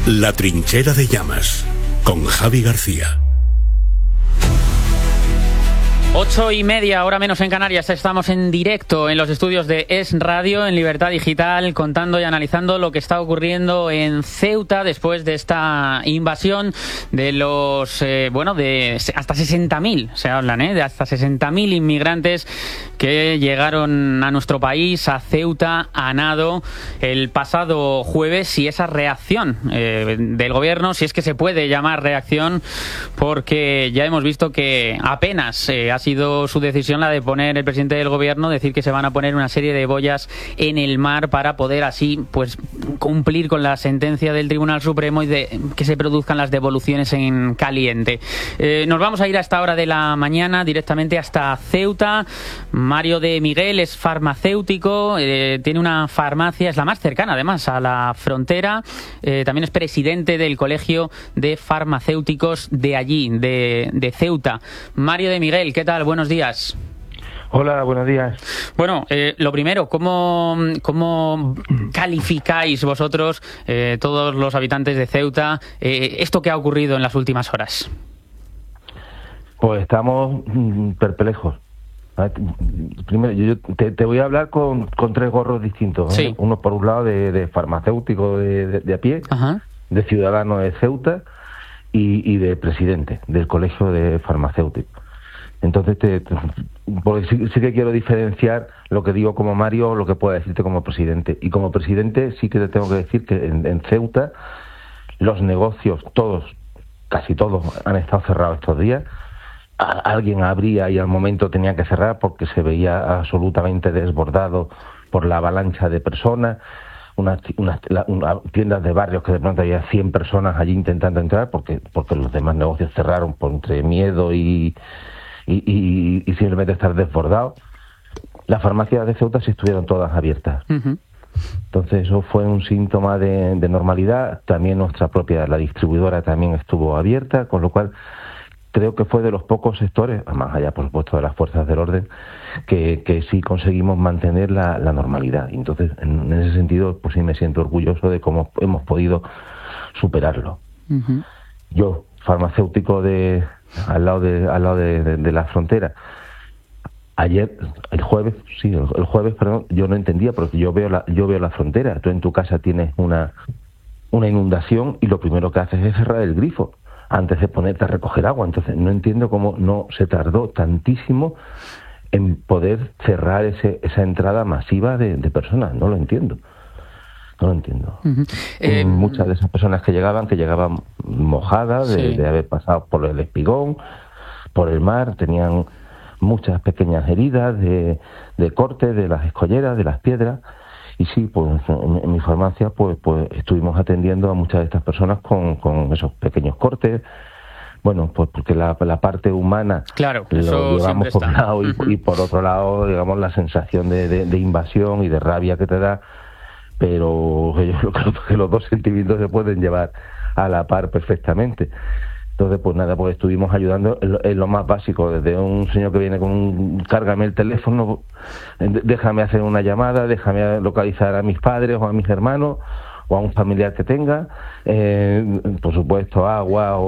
La trinchera de llamas, con Javi García. 8:30, hora menos en Canarias. Estamos en directo en los estudios de Es Radio, en Libertad Digital, contando y analizando lo que está ocurriendo en Ceuta después de esta invasión de los, de hasta 60.000, se hablan, de hasta 60.000 inmigrantes que llegaron a nuestro país, a Ceuta, a nado, el pasado jueves, y esa reacción del gobierno, si es que se puede llamar reacción, porque ya hemos visto que apenas ha sido su decisión la de poner el presidente del gobierno, decir que se van a poner una serie de boyas en el mar para poder así pues cumplir con la sentencia del Tribunal Supremo y de que se produzcan las devoluciones en caliente. Nos vamos a ir a esta hora de la mañana directamente hasta Ceuta. Mario de Miguel es farmacéutico, tiene una farmacia, es la más cercana además a la frontera, también es presidente del Colegio de Farmacéuticos de allí, de Ceuta. Mario de Miguel, ¿qué tal? Buenos días. Hola, buenos días. Bueno, lo primero, ¿cómo calificáis vosotros, todos los habitantes de Ceuta, esto que ha ocurrido en las últimas horas? Pues estamos perplejos. Primero, yo te voy a hablar con tres gorros distintos. Sí. Uno por un lado de farmacéutico de a pie, Ajá. de ciudadano de Ceuta y de presidente del Colegio de Farmacéuticos. Entonces, porque sí que quiero diferenciar lo que digo como Mario o lo que pueda decirte como presidente. Y como presidente sí que te tengo que decir que en Ceuta los negocios, casi todos, han estado cerrados estos días. Alguien abría y al momento tenía que cerrar porque se veía absolutamente desbordado por la avalancha de personas. Unas tiendas de barrios que de pronto había 100 personas allí intentando entrar porque los demás negocios cerraron por entre miedo y simplemente estar desbordados. Las farmacias de Ceuta sí estuvieron todas abiertas. Uh-huh. Entonces eso fue un síntoma de normalidad. También la distribuidora también estuvo abierta, con lo cual creo que fue de los pocos sectores, más allá por supuesto de las fuerzas del orden, que sí conseguimos mantener la normalidad. Entonces en ese sentido pues sí me siento orgulloso de cómo hemos podido superarlo. Uh-huh. Yo, farmacéutico al lado de la frontera, el jueves, yo no entendía porque yo veo la frontera. Tú en tu casa tienes una inundación y lo primero que haces es cerrar el grifo antes de ponerte a recoger agua. Entonces no entiendo cómo no se tardó tantísimo en poder cerrar esa entrada masiva de personas. No lo entiendo. Uh-huh. Muchas de esas personas que llegaban mojadas de haber pasado por el espigón, por el mar, tenían muchas pequeñas heridas de cortes de las escolleras, de las piedras. Y sí, pues en mi farmacia pues estuvimos atendiendo a muchas de estas personas con esos pequeños cortes. Bueno, pues porque la parte humana, claro, lo llevamos por un lado y por otro lado, digamos, la sensación de invasión y de rabia que te da, pero yo creo que los dos sentimientos se pueden llevar a la par perfectamente. Entonces, pues nada, pues estuvimos ayudando en lo más básico, desde un señor que viene con cárgame el teléfono, déjame hacer una llamada, déjame localizar a mis padres o a mis hermanos o a un familiar que tenga, por supuesto agua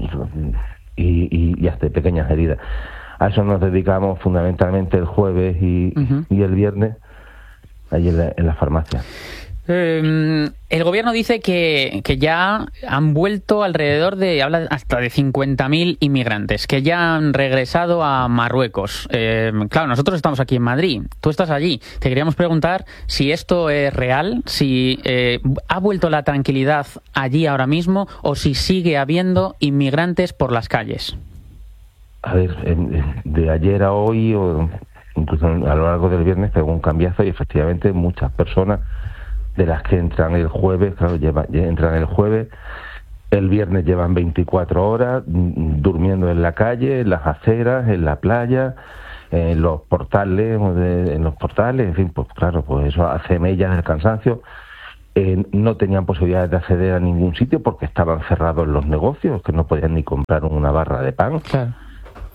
y hasta pequeñas heridas. A eso nos dedicamos fundamentalmente el jueves y el viernes allí en la farmacia. El gobierno dice que ya han vuelto habla hasta de 50.000 inmigrantes, que ya han regresado a Marruecos. Claro, nosotros estamos aquí en Madrid, tú estás allí. Te queríamos preguntar si esto es real, si ha vuelto la tranquilidad allí ahora mismo o si sigue habiendo inmigrantes por las calles. A ver, de ayer a hoy, o incluso a lo largo del viernes, pegó un cambiazo y efectivamente muchas personas de las que entran el jueves, entran el jueves, el viernes llevan 24 horas durmiendo en la calle, en las aceras, en la playa, en los portales, en fin, pues claro, pues eso hace mella del cansancio. No tenían posibilidades de acceder a ningún sitio porque estaban cerrados los negocios, que no podían ni comprar una barra de pan. Claro.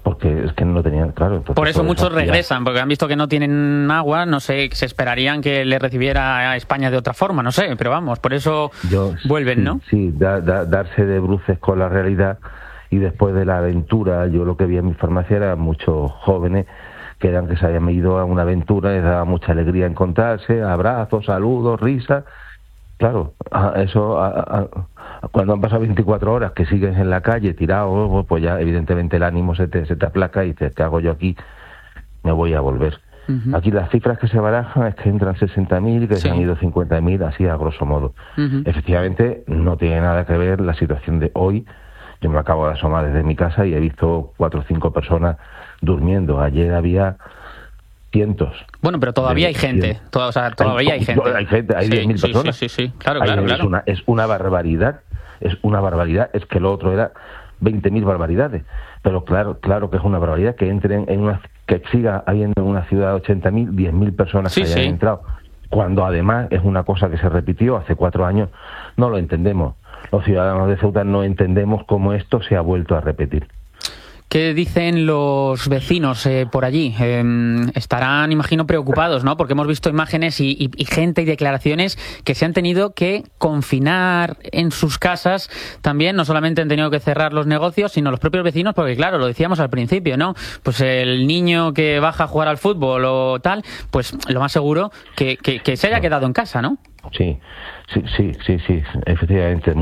porque es que no lo tenían claro. Entonces, por eso muchos regresan, porque han visto que no tienen agua, no sé, se esperarían que le recibiera a España de otra forma, no sé, pero vamos, por eso vuelven, sí, ¿no? Sí, darse de bruces con la realidad, y después de la aventura, yo lo que vi en mi farmacia eran muchos jóvenes que eran que se habían ido a una aventura, les daba mucha alegría encontrarse, abrazos, saludos, risas. Claro, eso cuando han pasado 24 horas que sigues en la calle tirado, pues ya evidentemente el ánimo se te aplaca y dices, ¿qué hago yo aquí? Me voy a volver. Uh-huh. Aquí las cifras que se barajan es que entran 60.000 y que se han ido 50.000, así a grosso modo. Uh-huh. Efectivamente, no tiene nada que ver la situación de hoy. Yo me acabo de asomar desde mi casa y he visto 4 o 5 personas durmiendo. Ayer había cientos. Bueno, pero todavía hay gente. Todavía hay gente. Hay gente, hay 10.000 personas. Sí. Claro. Es una barbaridad. Es una barbaridad. Es que lo otro era 20.000 barbaridades. Pero claro que es una barbaridad que entren que siga habiendo en una ciudad de 80.000, 10.000 personas que hayan entrado. Cuando además es una cosa que se repitió hace 4 años, no lo entendemos. Los ciudadanos de Ceuta no entendemos cómo esto se ha vuelto a repetir. ¿Qué dicen los vecinos por allí? Estarán, imagino, preocupados, ¿no? Porque hemos visto imágenes y gente y declaraciones que se han tenido que confinar en sus casas. También no solamente han tenido que cerrar los negocios, sino los propios vecinos, porque claro, lo decíamos al principio, ¿no? Pues el niño que baja a jugar al fútbol o tal, pues lo más seguro que se haya quedado en casa, ¿no? Sí. Efectivamente,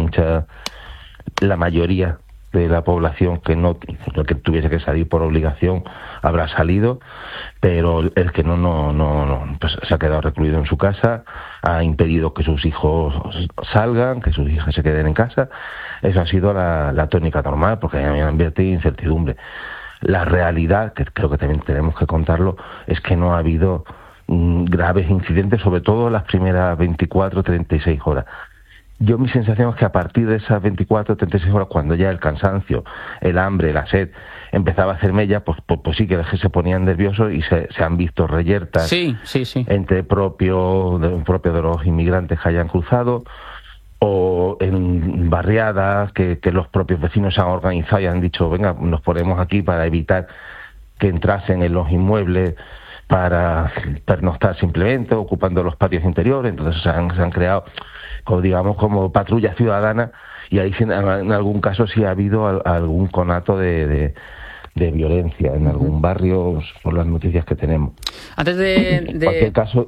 la mayoría de la población que tuviese que salir por obligación habrá salido, pero el que no pues se ha quedado recluido en su casa, ha impedido que sus hijos salgan, que sus hijas se queden en casa. Eso ha sido la tónica normal, porque hay un ambiente de incertidumbre. La realidad, que creo que también tenemos que contarlo, es que no ha habido graves incidentes, sobre todo las primeras 24, 36 horas. Yo mi sensación es que a partir de esas 24 o 36 horas, cuando ya el cansancio, el hambre, la sed empezaba a hacer mella, pues sí que se ponían nerviosos y se han visto reyertas entre propio de los inmigrantes que hayan cruzado, o en barriadas que los propios vecinos se han organizado y han dicho, venga, nos ponemos aquí para evitar que entrasen en los inmuebles para pernoctar simplemente, ocupando los patios interiores. Entonces se han creado, como patrulla ciudadana, y ahí en algún caso sí ha habido algún conato de violencia en algún barrio, por las noticias que tenemos. Antes en cualquier caso,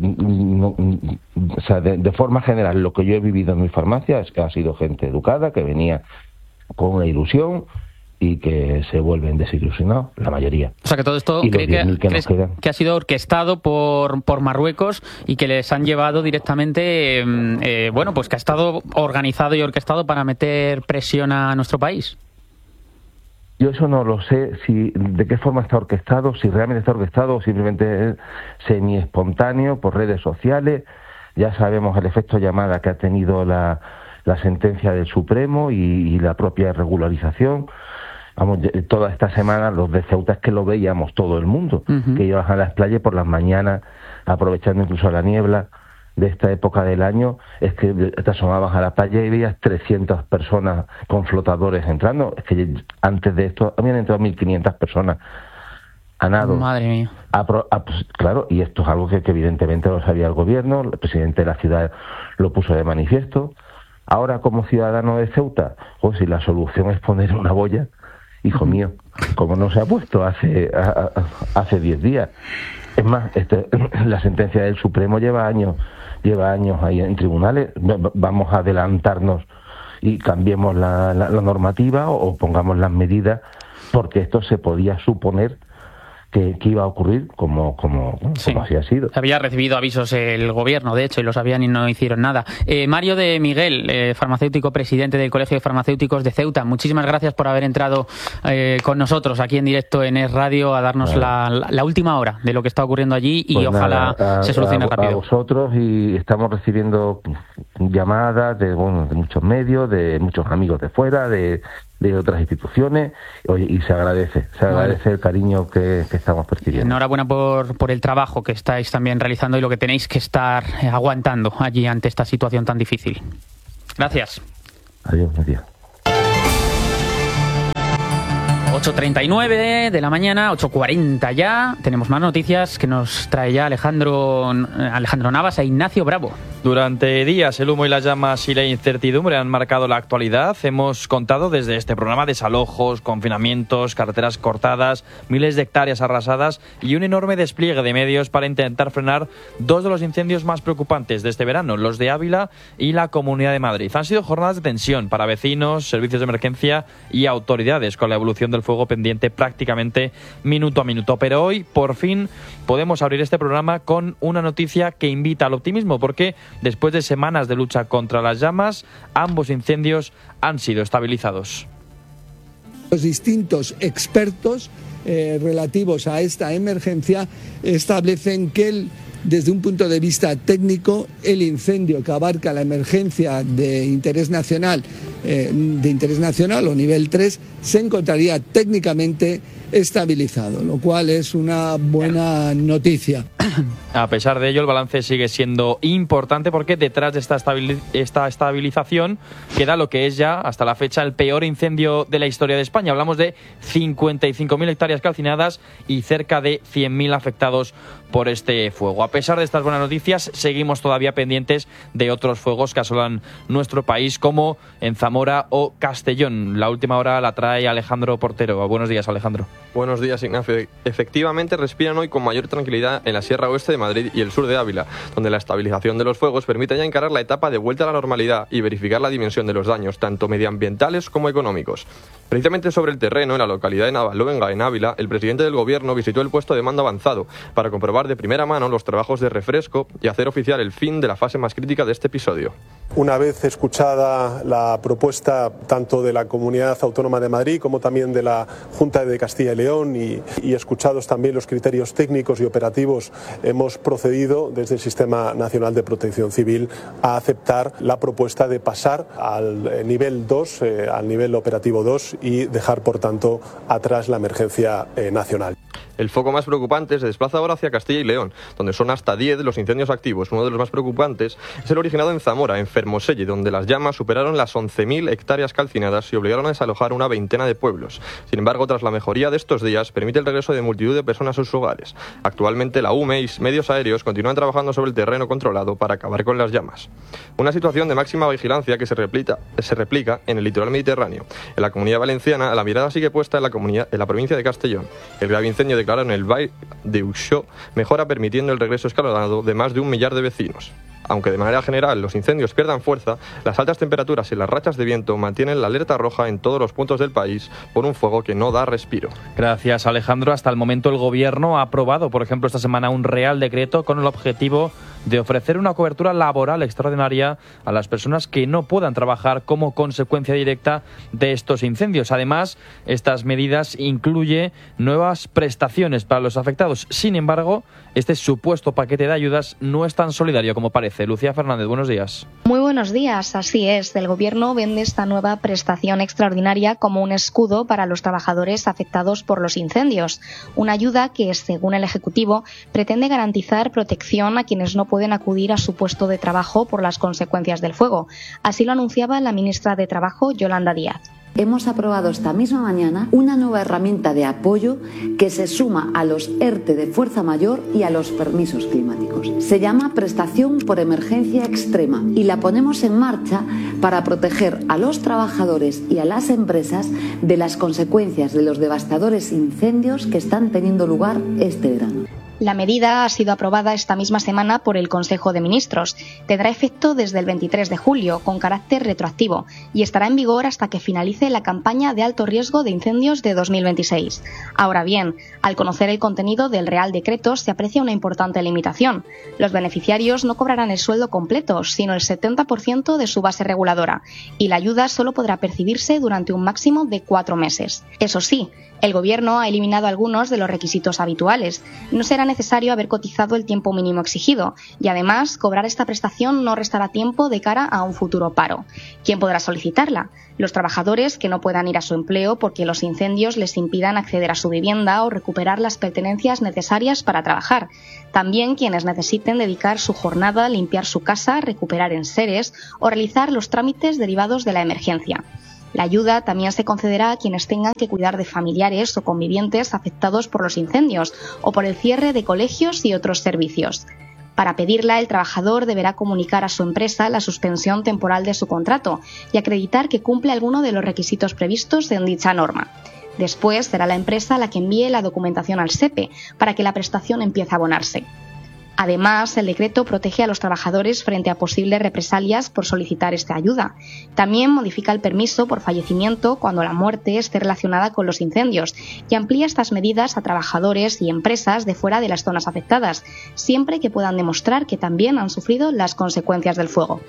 de forma general, lo que yo he vivido en mi farmacia es que ha sido gente educada, que venía con una ilusión y que se vuelven desilusionados, la mayoría. O sea, que todo esto ¿crees que ha sido orquestado por Marruecos y que les han llevado directamente, pues que ha estado organizado y orquestado para meter presión a nuestro país? Yo eso no lo sé, de qué forma está orquestado, si realmente está orquestado o simplemente es semi-espontáneo por redes sociales. Ya sabemos el efecto llamada que ha tenido la sentencia del Supremo y la propia regularización. Vamos, toda esta semana los de Ceuta es que lo veíamos todo el mundo, que ibas a las playas por las mañanas, aprovechando incluso la niebla de esta época del año, es que te asomabas a la playa y veías 300 personas con flotadores entrando. Es que antes de esto habían entrado 1.500 personas a nado. Madre mía. Pues, claro, y esto es algo que evidentemente lo sabía el gobierno, el presidente de la ciudad lo puso de manifiesto. Ahora, como ciudadano de Ceuta, si la solución es poner una boya, hijo mío, como no se ha puesto hace 10 días. Es más, la sentencia del Supremo lleva años ahí en tribunales. Vamos a adelantarnos y cambiemos la normativa o pongamos las medidas, porque esto se podía suponer que iba a ocurrir como así ha sido. Había recibido avisos el gobierno, de hecho, y lo sabían y no hicieron nada. Mario de Miguel, farmacéutico, presidente del Colegio de Farmacéuticos de Ceuta, muchísimas gracias por haber entrado con nosotros aquí en directo en Es Radio a darnos la última hora de lo que está ocurriendo allí y pues ojalá se solucione rápido. A vosotros, y estamos recibiendo llamadas de muchos medios, de muchos amigos de fuera, de otras instituciones, y se agradece el cariño que estamos percibiendo. Enhorabuena por el trabajo que estáis también realizando y lo que tenéis que estar aguantando allí ante esta situación tan difícil. Gracias. Adiós, adiós. 8:39 de la mañana, 8:40 ya. Tenemos más noticias que nos trae ya Alejandro Navas e Ignacio Bravo. Durante días el humo y las llamas y la incertidumbre han marcado la actualidad. Hemos contado desde este programa desalojos, confinamientos, carreteras cortadas, miles de hectáreas arrasadas y un enorme despliegue de medios para intentar frenar dos de los incendios más preocupantes de este verano, los de Ávila y la Comunidad de Madrid. Han sido jornadas de tensión para vecinos, servicios de emergencia y autoridades, con la evolución del fuego pendiente prácticamente minuto a minuto. Pero hoy, por fin, podemos abrir este programa con una noticia que invita al optimismo, porque después de semanas de lucha contra las llamas, ambos incendios han sido estabilizados. Los distintos expertos relativos a esta emergencia establecen que desde un punto de vista técnico, el incendio que abarca la emergencia de interés nacional o nivel 3 se encontraría técnicamente estabilizado, lo cual es una buena noticia. A pesar de ello, el balance sigue siendo importante porque detrás de esta estabilización queda lo que es ya, hasta la fecha, el peor incendio de la historia de España. Hablamos de 55.000 hectáreas calcinadas y cerca de 100.000 afectados por este fuego. A pesar de estas buenas noticias, seguimos todavía pendientes de otros fuegos que asolan nuestro país, como en Zamora o Castellón. La última hora la trae Alejandro Portero. Buenos días, Alejandro. Buenos días, Ignacio. Efectivamente, respiran hoy con mayor tranquilidad en la Sierra Oeste de Madrid y el sur de Ávila, donde la estabilización de los fuegos permite ya encarar la etapa de vuelta a la normalidad y verificar la dimensión de los daños, tanto medioambientales como económicos. Precisamente sobre el terreno, en la localidad de Navaluenga, en Ávila, el presidente del gobierno visitó el puesto de mando avanzado para comprobar de primera mano los trabajos de refresco y hacer oficial el fin de la fase más crítica de este episodio. Una vez escuchada la propuesta tanto de la Comunidad Autónoma de Madrid como también de la Junta de Castilla y León y escuchados también los criterios técnicos y operativos, hemos procedido desde el Sistema Nacional de Protección Civil a aceptar la propuesta de pasar al nivel 2, al nivel operativo 2 y dejar por tanto atrás la emergencia nacional. El foco más preocupante se desplaza ahora hacia Castilla y León, donde son hasta 10 los incendios activos. Uno de los más preocupantes es el originado en Zamora, en Fermoselle, donde las llamas superaron las 11.000 hectáreas calcinadas y obligaron a desalojar una veintena de pueblos. Sin embargo, tras la mejoría de estos días, permite el regreso de multitud de personas a sus hogares. Actualmente, la UME y medios aéreos continúan trabajando sobre el terreno controlado para acabar con las llamas. Una situación de máxima vigilancia que se replica en el litoral mediterráneo. En la Comunidad Valenciana, la mirada sigue puesta en la provincia de Castellón. El grave incendio declarado en el Valle de Uxó mejora, permitiendo el regreso escalonado de más de 1 millar de vecinos. Aunque de manera general los incendios pierdan fuerza, las altas temperaturas y las rachas de viento mantienen la alerta roja en todos los puntos del país por un fuego que no da respiro. Gracias, Alejandro. Hasta el momento el Gobierno ha aprobado, por ejemplo, esta semana un Real Decreto con el objetivo de ofrecer una cobertura laboral extraordinaria a las personas que no puedan trabajar como consecuencia directa de estos incendios. Además, estas medidas incluyen nuevas prestaciones para los afectados. Sin embargo, este supuesto paquete de ayudas no es tan solidario como parece. Lucía Fernández, buenos días. Muy buenos días, así es. El Gobierno vende esta nueva prestación extraordinaria como un escudo para los trabajadores afectados por los incendios. Una ayuda que, según el Ejecutivo, pretende garantizar protección a quienes no pueden acudir a su puesto de trabajo por las consecuencias del fuego. Así lo anunciaba la ministra de Trabajo, Yolanda Díaz. Hemos aprobado esta misma mañana una nueva herramienta de apoyo que se suma a los ERTE de fuerza mayor y a los permisos climáticos. Se llama Prestación por Emergencia Extrema y la ponemos en marcha para proteger a los trabajadores y a las empresas de las consecuencias de los devastadores incendios que están teniendo lugar este verano. La medida ha sido aprobada esta misma semana por el Consejo de Ministros. Tendrá efecto desde el 23 de julio, con carácter retroactivo, y estará en vigor hasta que finalice la campaña de alto riesgo de incendios de 2026. Ahora bien, al conocer el contenido del Real Decreto se aprecia una importante limitación. Los beneficiarios no cobrarán el sueldo completo, sino el 70% de su base reguladora, y la ayuda solo podrá percibirse durante un máximo de 4 meses. Eso sí, el Gobierno ha eliminado algunos de los requisitos habituales. No será necesario haber cotizado el tiempo mínimo exigido y, además, cobrar esta prestación no restará tiempo de cara a un futuro paro. ¿Quién podrá solicitarla? Los trabajadores que no puedan ir a su empleo porque los incendios les impidan acceder a su vivienda o recuperar las pertenencias necesarias para trabajar. También quienes necesiten dedicar su jornada a limpiar su casa, recuperar enseres o realizar los trámites derivados de la emergencia. La ayuda también se concederá a quienes tengan que cuidar de familiares o convivientes afectados por los incendios o por el cierre de colegios y otros servicios. Para pedirla, el trabajador deberá comunicar a su empresa la suspensión temporal de su contrato y acreditar que cumple alguno de los requisitos previstos en dicha norma. Después será la empresa la que envíe la documentación al SEPE para que la prestación empiece a abonarse. Además, el decreto protege a los trabajadores frente a posibles represalias por solicitar esta ayuda. También modifica el permiso por fallecimiento cuando la muerte esté relacionada con los incendios y amplía estas medidas a trabajadores y empresas de fuera de las zonas afectadas, siempre que puedan demostrar que también han sufrido las consecuencias del fuego.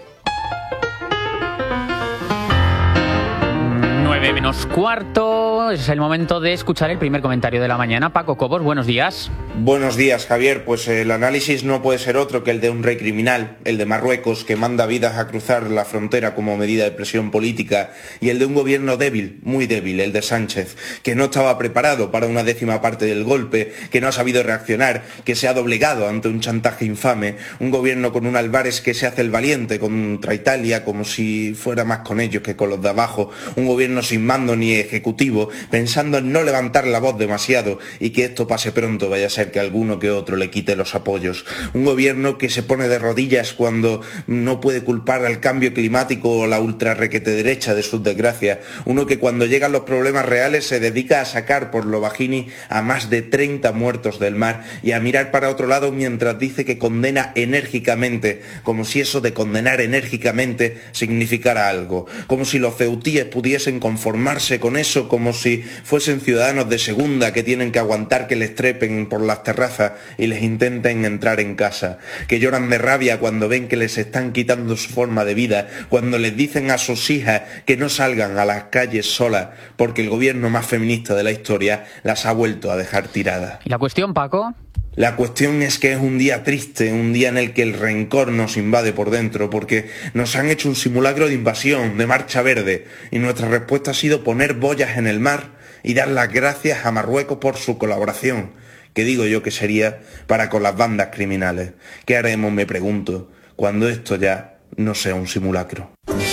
9:15, es el momento de escuchar el primer comentario de la mañana. Paco Cobos, buenos días. Buenos días, Javier. Pues el análisis no puede ser otro que el de un rey criminal, el de Marruecos, que manda vidas a cruzar la frontera como medida de presión política, y el de un gobierno débil, muy débil, el de Sánchez, que no estaba preparado para una décima parte del golpe, que no ha sabido reaccionar, que se ha doblegado ante un chantaje infame, un gobierno con un Álvarez que se hace el valiente contra Italia como si fuera más con ellos que con los de abajo, un gobierno sin mando ni ejecutivo, pensando en no levantar la voz demasiado y que esto pase pronto, vaya a ser que alguno que otro le quite los apoyos. Un gobierno que se pone de rodillas cuando no puede culpar al cambio climático o la ultra requete derecha de sus desgracias. Uno que cuando llegan los problemas reales se dedica a sacar por lo bajini a más de 30 muertos del mar y a mirar para otro lado mientras dice que condena enérgicamente, como si eso de condenar enérgicamente significara algo, como si los ceutíes pudiesen conformarse con eso, como si fuesen ciudadanos de segunda que tienen que aguantar que les trepen por las terrazas y les intenten entrar en casa, que lloran de rabia cuando ven que les están quitando su forma de vida, cuando les dicen a sus hijas que no salgan a las calles solas porque el gobierno más feminista de la historia las ha vuelto a dejar tiradas. ¿Y la cuestión, Paco? La cuestión es que es un día triste, un día en el que el rencor nos invade por dentro, porque nos han hecho un simulacro de invasión, de marcha verde, y nuestra respuesta ha sido poner boyas en el mar y dar las gracias a Marruecos por su colaboración, que digo yo que sería para con las bandas criminales. ¿Qué haremos, me pregunto, cuando esto ya no sea un simulacro?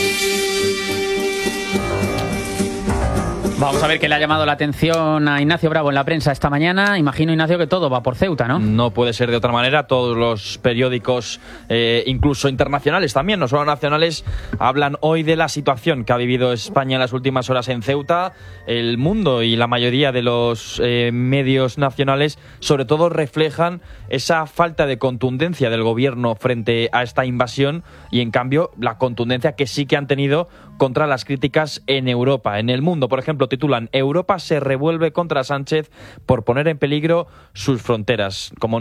Vamos a ver qué le ha llamado la atención a Ignacio Bravo en la prensa esta mañana. Imagino, Ignacio, que todo va por Ceuta, ¿no? No puede ser de otra manera. Todos los periódicos, incluso internacionales también, no solo nacionales, hablan hoy de la situación que ha vivido España en las últimas horas en Ceuta. El Mundo y la mayoría de los medios nacionales, sobre todo, reflejan esa falta de contundencia del gobierno frente a esta invasión y, en cambio, la contundencia que sí que han tenido contra las críticas en Europa. En El Mundo, por ejemplo, titulan: Europa se revuelve contra Sánchez por poner en peligro sus fronteras. Como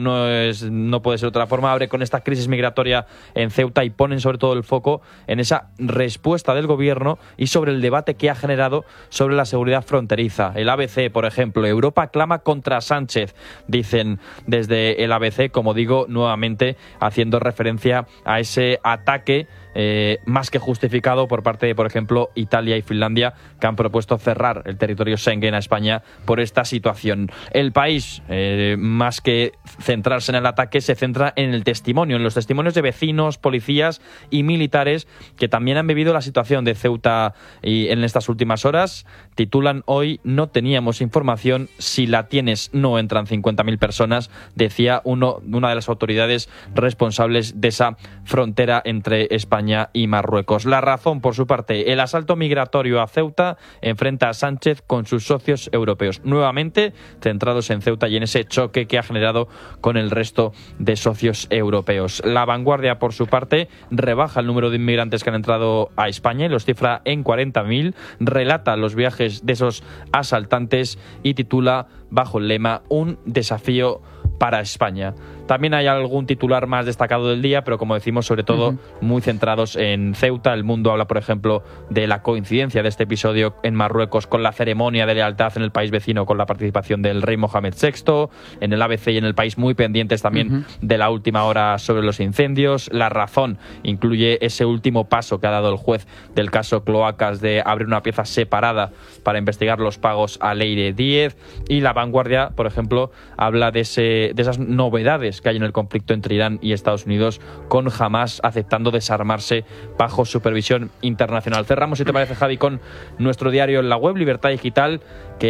no puede ser de otra forma, abre con esta crisis migratoria en Ceuta y ponen sobre todo el foco en esa respuesta del gobierno y sobre el debate que ha generado sobre la seguridad fronteriza. El ABC, por ejemplo: Europa clama contra Sánchez, dicen desde el ABC, como digo, nuevamente haciendo referencia a ese ataque más que justificado por parte de, por ejemplo, Italia y Finlandia, que han propuesto cerrar el territorio Schengen a España por esta situación. El País, más que centrarse en el ataque, se centra en el testimonio, en los testimonios de vecinos, policías y militares que también han vivido la situación de Ceuta y en estas últimas horas. Titulan hoy: no teníamos información, si la tienes no entran 50.000 personas, decía una de las autoridades responsables de esa frontera entre España y Marruecos. La Razón, por su parte: el asalto migratorio a Ceuta enfrenta a Sánchez con sus socios europeos, nuevamente centrados en Ceuta y en ese choque que ha generado con el resto de socios europeos. La Vanguardia, por su parte, rebaja el número de inmigrantes que han entrado a España y los cifra en 40.000, relata los viajes de esos asaltantes y titula bajo el lema: un desafío para España. También hay algún titular más destacado del día, pero como decimos, sobre todo muy centrados en Ceuta. El Mundo habla, por ejemplo, de la coincidencia de este episodio en Marruecos con la ceremonia de lealtad en el país vecino con la participación del rey Mohamed VI. En el ABC y en El País, muy pendientes también de la última hora sobre los incendios. La Razón incluye ese último paso que ha dado el juez del caso Cloacas de abrir una pieza separada para investigar los pagos a Leire Díez. Y La Vanguardia, por ejemplo, habla de ese de esas novedades que hay en el conflicto entre Irán y Estados Unidos, con Hamás aceptando desarmarse bajo supervisión internacional. Cerramos, si te parece, Javi, con nuestro diario en la web, Libertad Digital, que